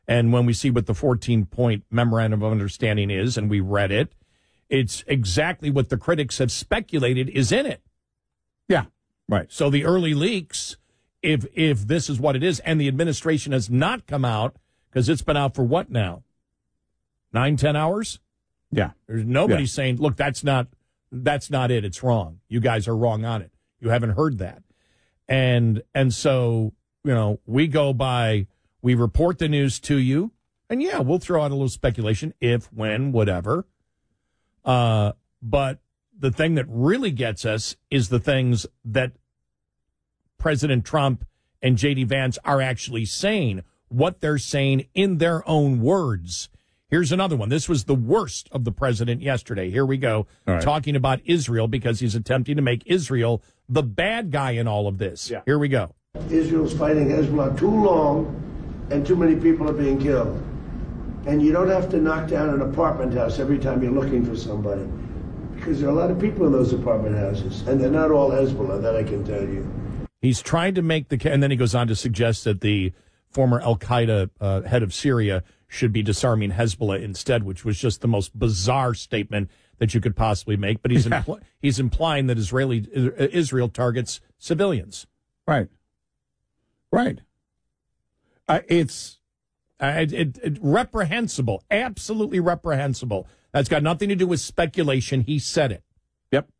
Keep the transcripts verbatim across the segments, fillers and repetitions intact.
And when we see what the fourteen-point memorandum of understanding is, and we read it, it's exactly what the critics have speculated is in it. Yeah, right. So the early leaks, if if this is what it is, and the administration has not come out, because it's been out for what now? Nine, ten hours? Yeah. There's nobody yeah. saying, look, that's not that's not it. It's wrong. You guys are wrong on it. You haven't heard that. And and so, you know, we go by, we report the news to you, and yeah, we'll throw out a little speculation, if, when, whatever. Uh, but the thing that really gets us is the things that President Trump and J D. Vance are actually saying, what they're saying in their own words. Here's another one. This was the worst of the president yesterday. Here we go, right. talking about Israel because he's attempting to make Israel the bad guy in all of this. Yeah. Here we go. Israel's fighting Hezbollah too long, and too many people are being killed. And you don't have to knock down an apartment house every time you're looking for somebody, because there are a lot of people in those apartment houses, and they're not all Hezbollah, that I can tell you. He's trying to make the, and then he goes on to suggest that the former al-Qaeda uh, head of Syria should be disarming Hezbollah instead, which was just the most bizarre statement that you could possibly make. But he's yeah. impl- he's implying that Israeli Israel targets civilians. Right. Right. Uh, it's uh, it, it, it, reprehensible, absolutely reprehensible. That's got nothing to do with speculation. He said it. Yep.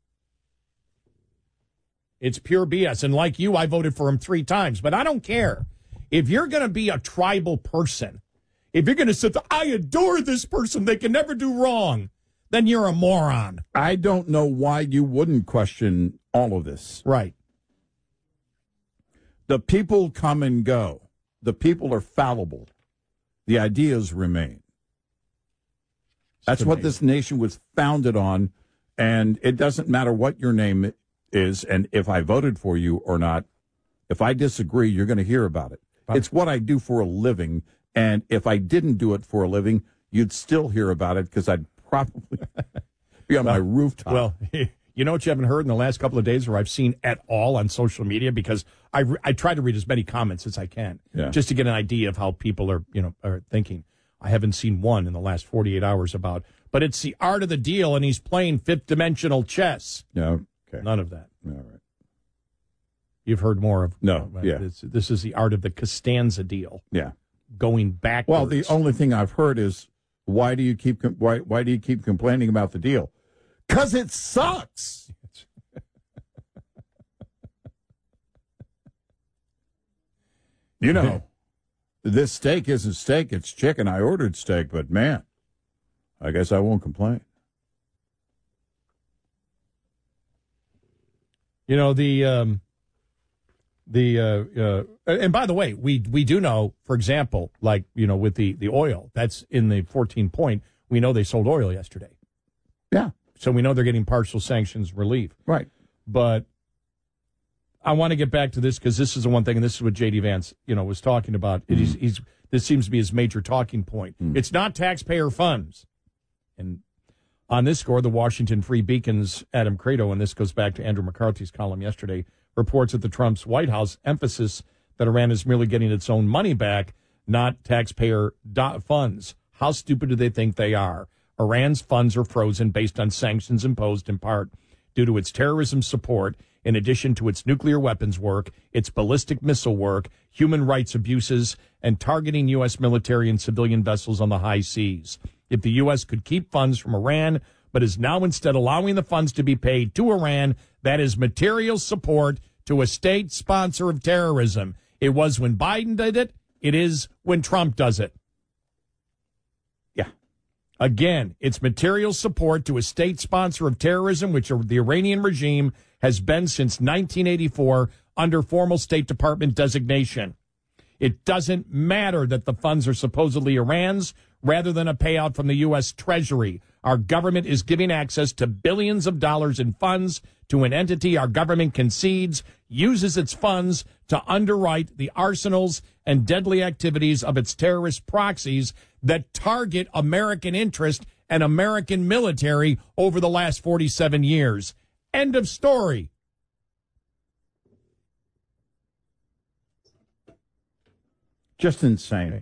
It's pure B S. And like you, I voted for him three times, but I don't care. If you're going to be a tribal person, if you're going to sit there, I adore this person, they can never do wrong, then you're a moron. I don't know why you wouldn't question all of this. Right. The people come and go. The people are fallible. The ideas remain. That's what this nation was founded on, and it doesn't matter what your name is, and if I voted for you or not. If I disagree, you're going to hear about it. It's what I do for a living, and if I didn't do it for a living, you'd still hear about it because I'd probably be on well, my rooftop. Well, you know what you haven't heard in the last couple of days, or I've seen at all on social media, because I, re- I try to read as many comments as I can, yeah. just to get an idea of how people are, you know, are thinking. I haven't seen one in the last forty-eight hours about, but it's the art of the deal, and he's playing fifth-dimensional chess. Yeah, okay. None of that. All right. You've heard more of no. Uh, yeah, this, this is the art of the Costanza deal. Yeah, going backwards. Well, the only thing I've heard is why do you keep why why do you keep complaining about the deal? Because it sucks. You know, this steak isn't steak; it's chicken. I ordered steak, but man, I guess I won't complain. You know the. Um, The uh, uh, and by the way, we we do know, for example, like you know, with the, the oil that's in the fourteen point, we know they sold oil yesterday. Yeah, so we know they're getting partial sanctions relief. Right, but I want to get back to this because this is the one thing, and this is what J D. Vance, you know, was talking about. Mm. He's, he's this seems to be his major talking point. Mm. It's not taxpayer funds, and on this score, the Washington Free Beacon's Adam Credo, and this goes back to Andrew McCarthy's column yesterday, reports that the Trump's White House emphasis that Iran is merely getting its own money back, not taxpayer do- funds. How stupid do they think they are? Iran's funds are frozen based on sanctions imposed in part due to its terrorism support, in addition to its nuclear weapons work, its ballistic missile work, human rights abuses, and targeting U S military and civilian vessels on the high seas. If the U S could keep funds from Iran, but is now instead allowing the funds to be paid to Iran, that is material support to a state sponsor of terrorism. It was when Biden did it. It is when Trump does it. Yeah. Again, it's material support to a state sponsor of terrorism, which the Iranian regime has been since nineteen eighty-four under formal State Department designation. It doesn't matter that the funds are supposedly Iran's rather than a payout from the U S. Treasury. Our government is giving access to billions of dollars in funds to an entity our government concedes uses its funds to underwrite the arsenals and deadly activities of its terrorist proxies that target American interest and American military over the last forty-seven years. End of story. Just insane.